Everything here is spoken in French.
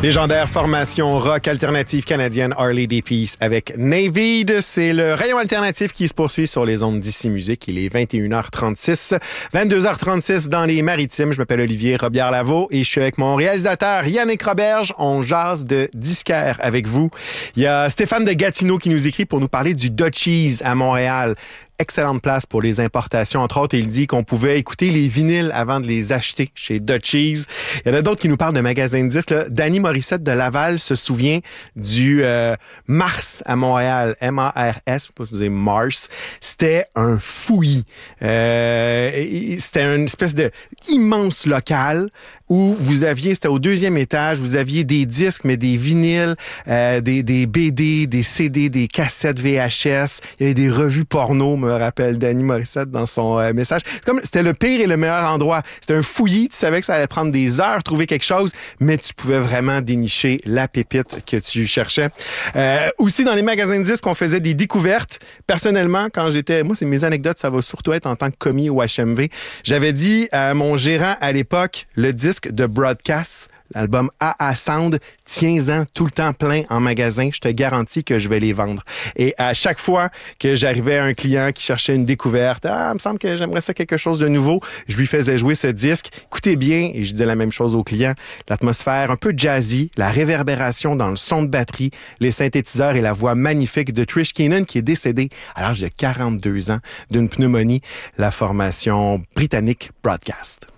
Légendaire formation rock alternative canadienne Harley Day Peace avec Navid. C'est le rayon alternatif qui se poursuit sur les ondes d'ici musique. Il est 21h36, 22h36 dans les Maritimes. Je m'appelle Olivier Robillard-Lavaux et je suis avec mon réalisateur Yannick Roberge. On jase de disquaire avec vous. Il y a Stéphane de Gatineau qui nous écrit pour nous parler du Dutchies à Montréal. Excellente place pour les importations. Entre autres, il dit qu'on pouvait écouter les vinyles avant de les acheter chez Dutchies. Il y en a d'autres qui nous parlent de magasins de disques. Là. Danny Morissette de Laval se souvient du Mars à Montréal. M-A-R-S, je sais pas si vous avez Mars. C'était un fouillis. C'était une espèce de immense local où vous aviez, c'était au deuxième étage, vous aviez des disques, mais des vinyles, des BD, des CD, des cassettes VHS. Il y avait des revues porno, me rappelle Danny Morissette dans son message. C'était le pire et le meilleur endroit. C'était un fouillis. Tu savais que ça allait prendre des heures trouver quelque chose, mais tu pouvais vraiment dénicher la pépite que tu cherchais. Aussi, dans les magasins de disques, on faisait des découvertes. Personnellement, moi, c'est mes anecdotes, ça va surtout être en tant que commis au HMV. J'avais dit à mon gérant à l'époque, le disque de Broadcast, l'album AA Sound, tiens-en tout le temps plein en magasin, je te garantis que je vais les vendre. Et à chaque fois que j'arrivais à un client qui cherchait une découverte, il me semble que j'aimerais ça quelque chose de nouveau, je lui faisais jouer ce disque. Écoutez bien, et je disais la même chose au client, l'atmosphère un peu jazzy, la réverbération dans le son de batterie, les synthétiseurs et la voix magnifique de Trish Keenan qui est décédée à l'âge de 42 ans d'une pneumonie, la formation britannique Broadcast.